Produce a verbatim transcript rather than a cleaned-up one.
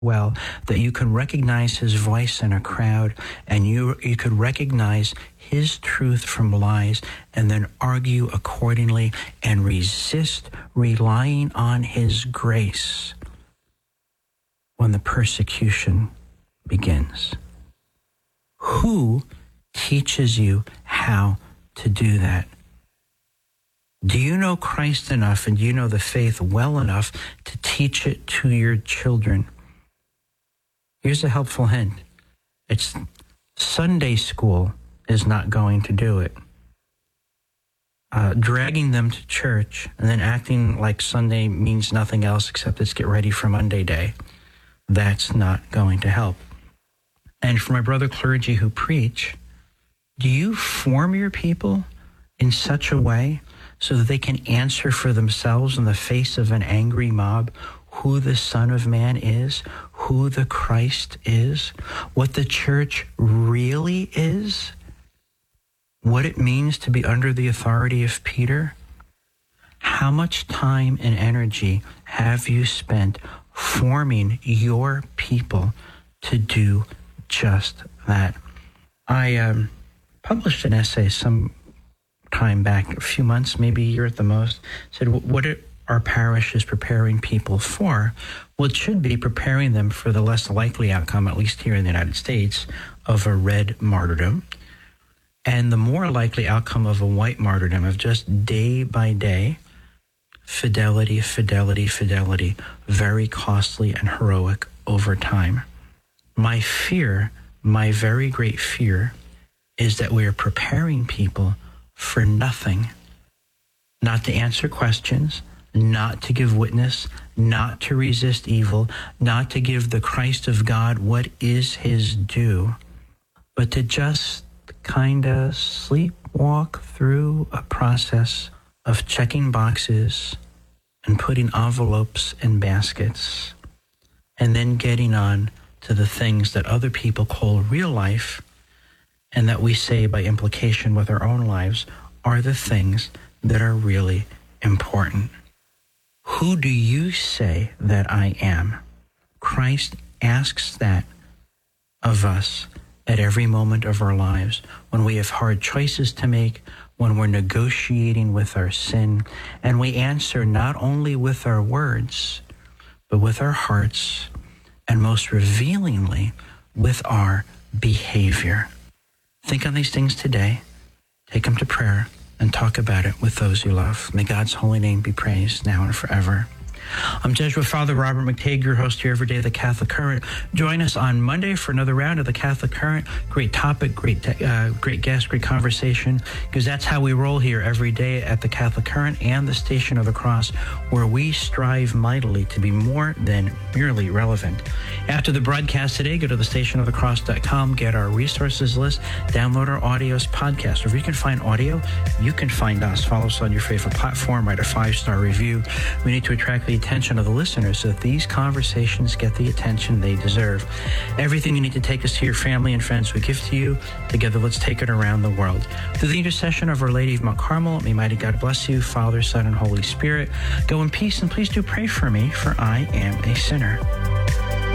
well, that you can recognize his voice in a crowd, and you you could recognize his truth from lies, and then argue accordingly and resist relying on his grace when the persecution begins. Who teaches you how to do that? Do you know Christ enough, and do you know the faith well enough to teach it to your children? Here's a helpful hint. It's Sunday school is not going to do it. Uh, dragging them to church and then acting like Sunday means nothing else except let's get ready for Monday day, that's not going to help. And for my brother clergy who preach, do you form your people in such a way so that they can answer for themselves in the face of an angry mob who the Son of Man is, who the Christ is, what the church really is, what it means to be under the authority of Peter? How much time and energy have you spent forming your people to do just that? I um, published an essay some time back, a few months, maybe a year at the most, said, what are our parish is preparing people for? Well, it should be preparing them for the less likely outcome, at least here in the United States, of a red martyrdom, and the more likely outcome of a white martyrdom, of just day by day, fidelity, fidelity, fidelity, very costly and heroic over time. My fear, my very great fear, is that we are preparing people for nothing, not to answer questions, not to give witness, not to resist evil, not to give the Christ of God what is his due, but to just kind of sleepwalk through a process of checking boxes and putting envelopes in baskets, and then getting on to the things that other people call real life, and that we say by implication with our own lives are the things that are really important. Who do you say that I am? Christ asks that of us at every moment of our lives, when we have hard choices to make, when we're negotiating with our sin, and we answer not only with our words, but with our hearts, and most revealingly, with our behavior. Think on these things today, take them to prayer, and talk about it with those you love. May God's holy name be praised now and forever. I'm Jesuit Father Robert McTague, your host here every day of the Catholic Current. Join us on Monday for another round of the Catholic Current. Great topic, great uh, great guest, great conversation, because that's how we roll here every day at the Catholic Current and the Station of the Cross, where we strive mightily to be more than merely relevant. After the broadcast today, go to the station of the cross dot com, get our resources list, download our audios podcast. If you can find audio, you can find us. Follow us on your favorite platform, write a five-star review. We need to attract the attention of the listeners so that these conversations get the attention they deserve. Everything you need to take us to your family and friends, we give to you. Together, let's take it around the world. Through the intercession of Our Lady of Mount Carmel, may mighty God bless you, Father, Son, and Holy Spirit. Go in peace, and please do pray for me, for I am a sinner.